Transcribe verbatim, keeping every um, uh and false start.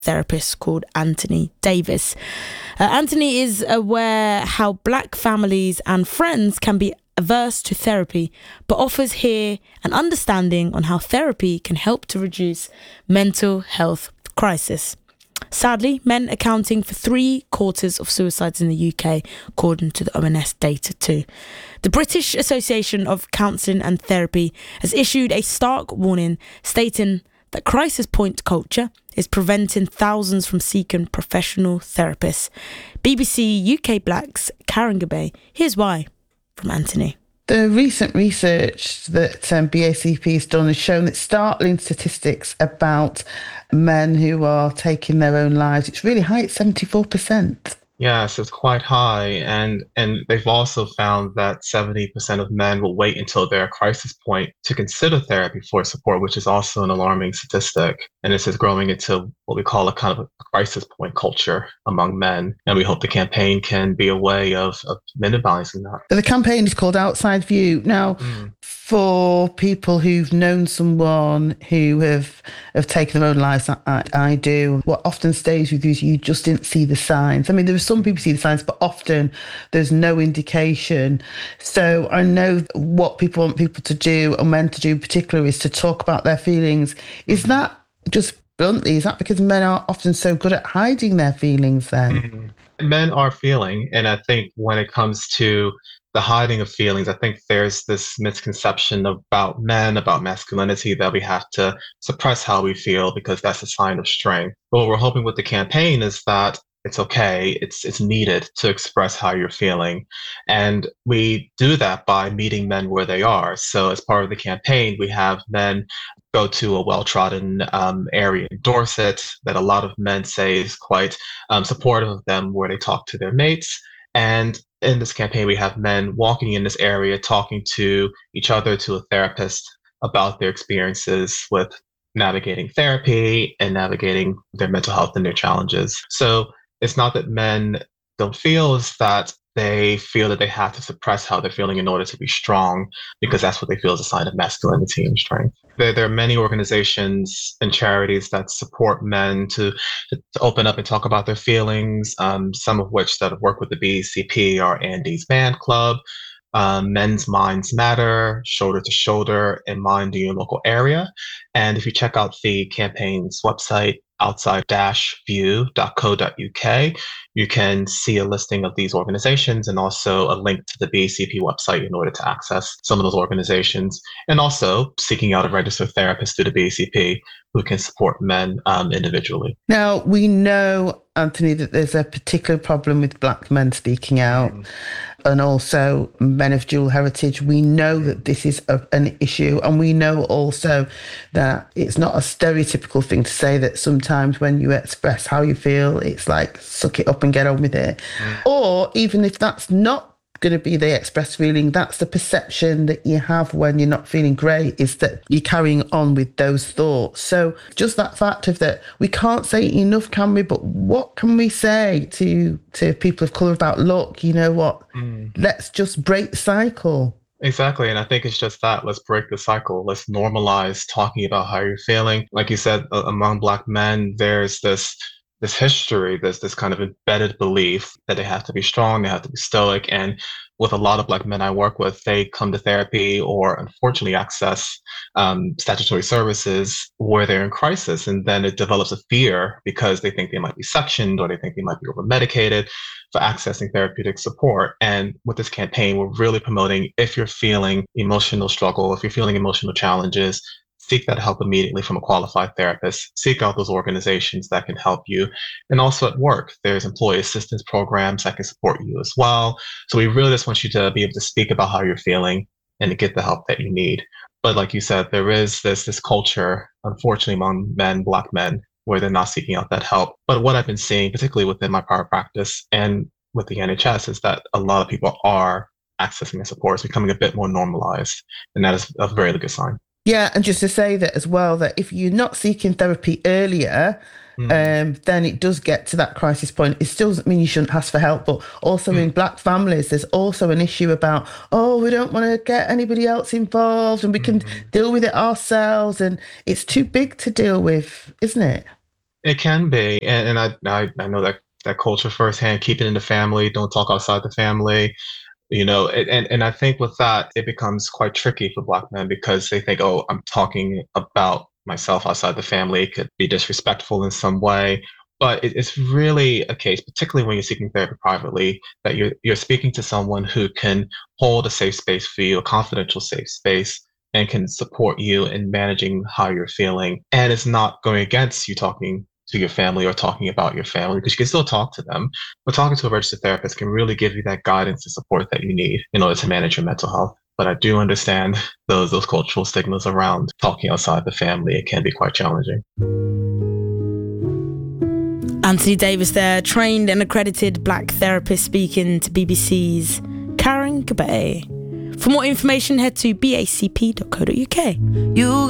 therapist called Anthony Davis. Uh, Anthony is aware how black families and friends can be averse to therapy, but offers here an understanding on how therapy can help to reduce mental health crisis. Sadly, men accounting for three quarters of suicides in the U K, according to the O N S data too. The British Association of Counselling and Therapy has issued a stark warning stating that crisis point culture is preventing thousands from seeking professional therapists. B B C U K Black's Karen Gabay. Here's why from Anthony. The recent research that um, B A C P has done has shown that startling statistics about men who are taking their own lives. It's really high, it's seventy-four percent. Yes, it's quite high. And and they've also found that seventy percent of men will wait until their crisis point to consider therapy for support, which is also an alarming statistic. And this is growing into what we call a kind of a crisis point culture among men. And we hope the campaign can be a way of, of minimizing that. The campaign is called Outside View. Now, mm. for people who've known someone who have, have taken their own lives, I, I do, what often stays with you is you just didn't see the signs. I mean, there are some people see the signs, but often there's no indication. So I know what people want people to do and men to do in particular is to talk about their feelings. Is that just bluntly, is that because men are often so good at hiding their feelings then? Mm-hmm. Men are feeling, and I think when it comes to the hiding of feelings, I think there's this misconception about men, about masculinity, that we have to suppress how we feel because that's a sign of strength. But what we're hoping with the campaign is that it's okay, it's it's needed to express how you're feeling. And we do that by meeting men where they are. So as part of the campaign, we have men go to a well-trodden um, area in Dorset that a lot of men say is quite um, supportive of them, where they talk to their mates. And in this campaign, we have men walking in this area, talking to each other, to a therapist about their experiences with navigating therapy and navigating their mental health and their challenges. So it's not that men don't feel, it's that they feel that they have to suppress how they're feeling in order to be strong, because that's what they feel is a sign of masculinity and strength. There, there are many organizations and charities that support men to, to open up and talk about their feelings, um, some of which that work with the B E C P are Andy's Band Club, um, Men's Minds Matter, Shoulder to Shoulder, and Mind in your local area. And if you check out the campaign's website, outside view dot co dot uk, you can see a listing of these organizations and also a link to the B A C P website in order to access some of those organizations, and also seeking out a registered therapist through the B A C P who can support men um, individually. Now, we know, Anthony, that there's a particular problem with black men speaking out, mm. and also men of dual heritage. We know that this is a, an issue, and we know also that it's not a stereotypical thing to say that sometimes when you express how you feel, it's like, suck it up and get on with it. Mm. Or even if that's not going to be the expressed feeling, that's the perception that you have when you're not feeling great, is that you're carrying on with those thoughts. So just that fact of that, we can't say it enough, can we? But what can we say to to people of colour about, look, you know what, mm. let's just break the cycle. Exactly. And I think it's just that. Let's break the cycle. Let's normalize talking about how you're feeling. Like you said, uh, among black men, there's this this history, there's this kind of embedded belief that they have to be strong, they have to be stoic. And with a lot of black men I work with, they come to therapy or unfortunately access um, statutory services where they're in crisis. And then it develops a fear because they think they might be sectioned or they think they might be over-medicated for accessing therapeutic support. And with this campaign, we're really promoting, if you're feeling emotional struggle, if you're feeling emotional challenges, seek that help immediately from a qualified therapist. Seek out those organizations that can help you. And also at work, there's employee assistance programs that can support you as well. So we really just want you to be able to speak about how you're feeling and to get the help that you need. But like you said, there is this, this culture, unfortunately, among men, black men, where they're not seeking out that help. But what I've been seeing, particularly within my private practice and with the N H S, is that a lot of people are accessing the support. It's becoming a bit more normalized. And that is a very good sign. Yeah, and just to say that as well, that if you're not seeking therapy earlier, mm. um, then it does get to that crisis point. It still doesn't mean you shouldn't ask for help, but also mm. in black families, there's also an issue about, oh, we don't want to get anybody else involved and we can mm. deal with it ourselves. And it's too big to deal with, isn't it? It can be, and, and I, I I know that that culture firsthand. Keep it in the family. Don't talk outside the family. You know, and and I think with that, it becomes quite tricky for Black men because they think, oh, I'm talking about myself outside the family. It could be disrespectful in some way. But it, it's really a case, particularly when you're seeking therapy privately, that you're you're speaking to someone who can hold a safe space for you, a confidential safe space, and can support you in managing how you're feeling. And it's not going against you talking to your family or talking about your family, because you can still talk to them. But talking to a registered therapist can really give you that guidance and support that you need in order to manage your mental health. But I do understand those those cultural stigmas around talking outside the family. It can be quite challenging. Anthony Davis there, trained and accredited Black therapist, speaking to B B C's Karen Kabe. For more information, head to b a c p dot co dot u k. You